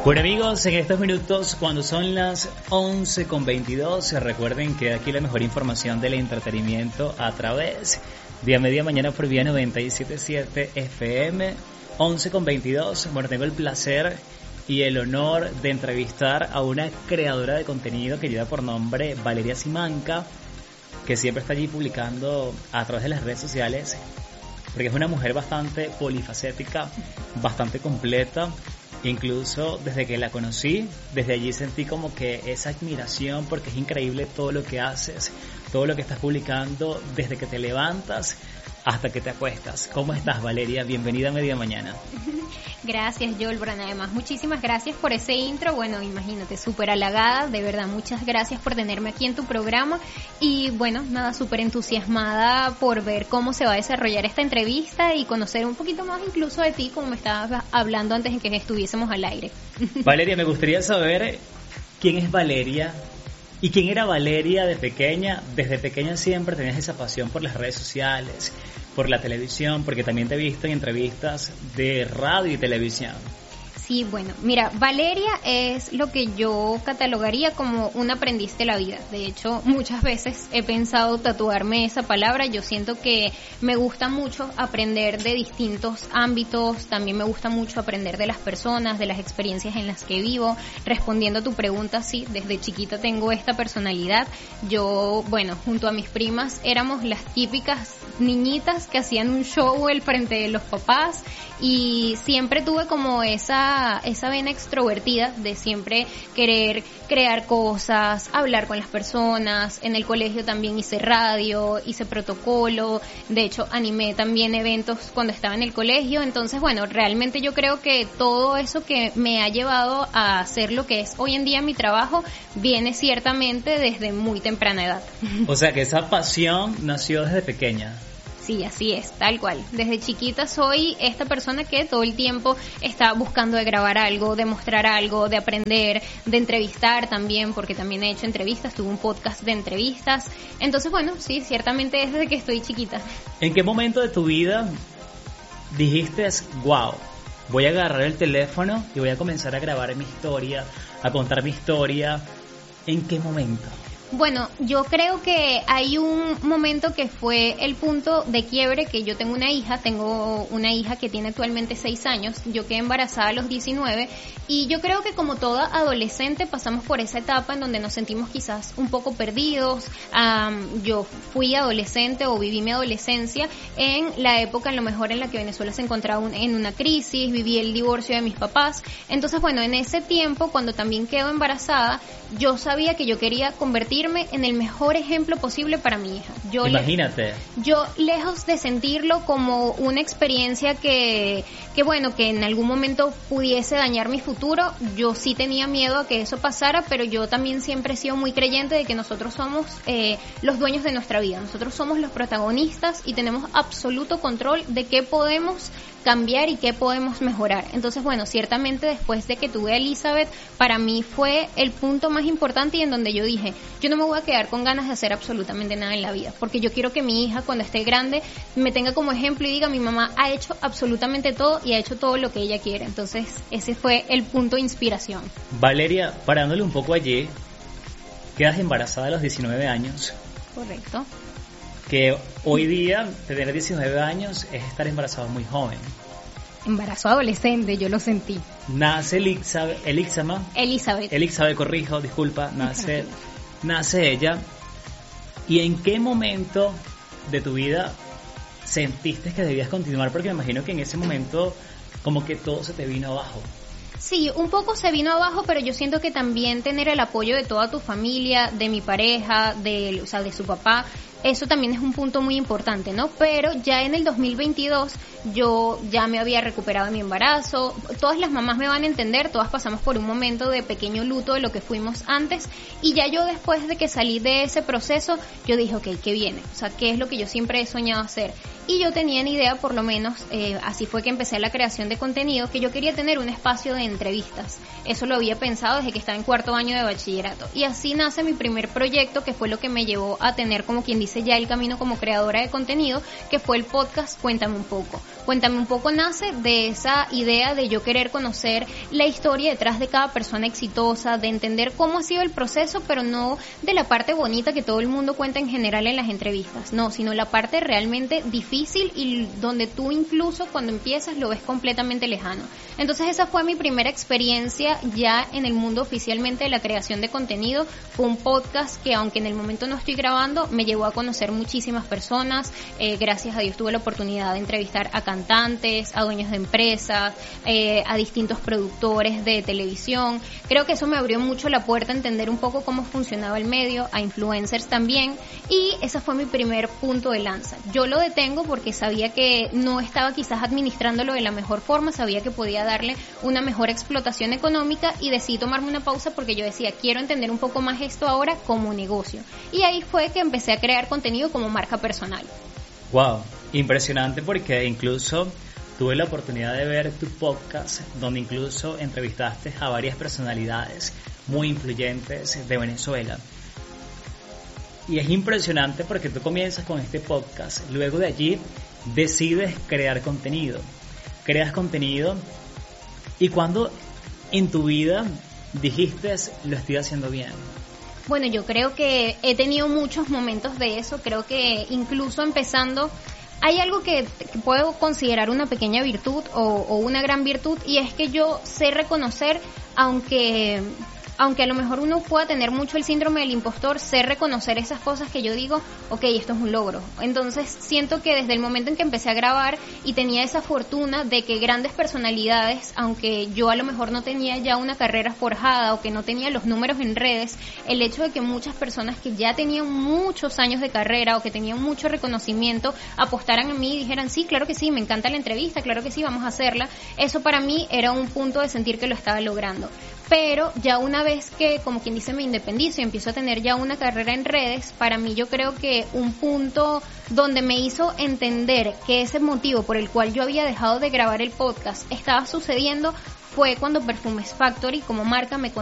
Bueno amigos, en estos minutos cuando son las 11:22, recuerden que aquí la mejor información del entretenimiento a través de A Media Mañana por Vía 97.7 FM, 11:22. Bueno, tengo el placer y el honor de entrevistar a una creadora de contenido que lleva por nombre Valeria Simanca, que siempre está allí publicando a través de las redes sociales, porque es una mujer bastante polifacética, bastante completa. Incluso desde que la conocí, desde allí sentí como que esa admiración, porque es increíble todo lo que haces, todo lo que estás publicando, desde que te levantas hasta que te acuestas. ¿Cómo estás, Valeria? Bienvenida a Media Mañana. Gracias, Yolbran. Además, muchísimas gracias por ese intro. Bueno, imagínate, súper halagada. De verdad, muchas gracias por tenerme aquí en tu programa. Y bueno, nada, súper entusiasmada por ver cómo se va a desarrollar esta entrevista y conocer un poquito más incluso de ti, como me estabas hablando antes de que estuviésemos al aire. Valeria, me gustaría saber quién es Valeria y quién era Valeria de pequeña. Desde pequeña siempre tenías esa pasión por las redes sociales, por la televisión, porque también te he visto en entrevistas de radio y televisión. Sí, bueno, mira, Valeria es lo que yo catalogaría como un aprendiz de la vida. De hecho, muchas veces he pensado tatuarme esa palabra. Yo siento que me gusta mucho aprender de distintos ámbitos. También me gusta mucho aprender de las personas, de las experiencias en las que vivo. Respondiendo a tu pregunta, sí, desde chiquita tengo esta personalidad. Yo, bueno, junto a mis primas éramos las típicas niñitas que hacían un show al frente de los papás y siempre tuve como esa vena extrovertida de siempre querer crear cosas, hablar con las personas. En el colegio también hice radio, hice protocolo, de hecho animé también eventos cuando estaba en el colegio. Entonces, bueno, realmente yo creo que todo eso que me ha llevado a hacer lo que es hoy en día mi trabajo viene ciertamente desde muy temprana edad. O sea que esa pasión nació desde pequeña. Sí, así es, tal cual. Desde chiquita soy esta persona que todo el tiempo está buscando de grabar algo, de mostrar algo, de aprender, de entrevistar también, porque también he hecho entrevistas, tuve un podcast de entrevistas. Entonces, bueno, sí, ciertamente es desde que estoy chiquita. ¿En qué momento de tu vida dijiste, wow, voy a agarrar el teléfono y voy a comenzar a grabar mi historia, a contar mi historia? ¿En qué momento? Bueno, yo creo que hay un momento que fue el punto de quiebre, que yo tengo una hija que tiene actualmente 6 años, yo quedé embarazada a los 19 y yo creo que como toda adolescente pasamos por esa etapa en donde nos sentimos quizás un poco perdidos. Yo fui adolescente o viví mi adolescencia en la época a lo mejor en la que Venezuela se encontraba en una crisis, viví el divorcio de mis papás. Entonces, bueno, en ese tiempo cuando también quedo embarazada, yo sabía que yo quería convertirme en el mejor ejemplo posible para mi hija. Imagínate. Yo lejos de sentirlo como una experiencia que bueno, que en algún momento pudiese dañar mi futuro, yo sí tenía miedo a que eso pasara, pero yo también siempre he sido muy creyente de que nosotros somos los dueños de nuestra vida. Nosotros somos los protagonistas y tenemos absoluto control de qué podemos cambiar y qué podemos mejorar. Entonces, bueno, ciertamente después de que tuve a Elizabeth, para mí fue el punto más importante y en donde yo dije, yo no me voy a quedar con ganas de hacer absolutamente nada en la vida, porque yo quiero que mi hija cuando esté grande me tenga como ejemplo y diga, mi mamá ha hecho absolutamente todo y ha hecho todo lo que ella quiere. Entonces, ese fue el punto de inspiración. Valeria, parándole un poco allí, quedas embarazada a los 19 años. Correcto. Que hoy día tener 19 años es estar embarazada muy joven. Embarazo adolescente, yo lo sentí. Nace Elizabeth, nace ella. ¿Y en qué momento de tu vida sentiste que debías continuar? Porque me imagino que en ese momento como que todo se te vino abajo. Sí, un poco se vino abajo, pero yo siento que también tener el apoyo de toda tu familia, de mi pareja, de su papá, eso también es un punto muy importante, ¿no? Pero ya en el 2022 yo ya me había recuperado de mi embarazo. Todas las mamás me van a entender, todas pasamos por un momento de pequeño luto de lo que fuimos antes, y ya yo después de que salí de ese proceso, yo dije, ok, ¿qué viene? O sea, ¿qué es lo que yo siempre he soñado hacer? Y yo tenía en idea, por lo menos, así fue que empecé la creación de contenido, que yo quería tener un espacio de entrevistas. Eso lo había pensado desde que estaba en 4º año de bachillerato. Y así nace mi primer proyecto, que fue lo que me llevó a tener, como quien dice, hice ya el camino como creadora de contenido, que fue el podcast Cuéntame un poco. Cuéntame un poco nace de esa idea de yo querer conocer la historia detrás de cada persona exitosa, de entender cómo ha sido el proceso, pero no de la parte bonita que todo el mundo cuenta en general en las entrevistas, no, sino la parte realmente difícil y donde tú incluso cuando empiezas lo ves completamente lejano. Entonces esa fue mi primera experiencia ya en el mundo oficialmente de la creación de contenido. Fue un podcast que, aunque en el momento no estoy grabando, me llevó a conocer muchísimas personas. Gracias a Dios tuve la oportunidad de entrevistar a cantantes, a dueños de empresas, a distintos productores de televisión. Creo que eso me abrió mucho la puerta a entender un poco cómo funcionaba el medio, a influencers también, y ese fue mi primer punto de lanza. Yo lo detengo porque sabía que no estaba quizás administrándolo de la mejor forma, sabía que podía darle una mejor explotación económica y decidí tomarme una pausa porque yo decía, quiero entender un poco más esto ahora como negocio. Y ahí fue que empecé a crear contenido como marca personal. Wow, impresionante, porque incluso tuve la oportunidad de ver tu podcast donde incluso entrevistaste a varias personalidades muy influyentes de Venezuela. Y es impresionante porque tú comienzas con este podcast, luego de allí decides crear contenido. Creas contenido, y cuando en tu vida dijiste, lo estoy haciendo bien. Bueno, yo creo que he tenido muchos momentos de eso. Creo que incluso empezando, hay algo que puedo considerar una pequeña virtud o una gran virtud, y es que yo sé reconocer, aunque a lo mejor uno pueda tener mucho el síndrome del impostor, sé reconocer esas cosas que yo digo, ok, esto es un logro. Entonces siento que desde el momento en que empecé a grabar y tenía esa fortuna de que grandes personalidades, aunque yo a lo mejor no tenía ya una carrera forjada o que no tenía los números en redes, el hecho de que muchas personas que ya tenían muchos años de carrera o que tenían mucho reconocimiento apostaran en mí y dijeran, sí, claro que sí, me encanta la entrevista, claro que sí, vamos a hacerla, eso para mí era un punto de sentir que lo estaba logrando. Pero ya una vez que, como quien dice, me independizo y empiezo a tener ya una carrera en redes, para mí yo creo que un punto donde me hizo entender que ese motivo por el cual yo había dejado de grabar el podcast estaba sucediendo fue cuando Perfumes Factory como marca me